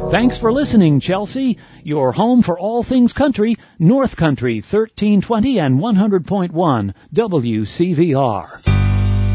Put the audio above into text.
Thanks for listening, Chelsea. Your home for all things country, North Country 1320 and 100.1 WCVR.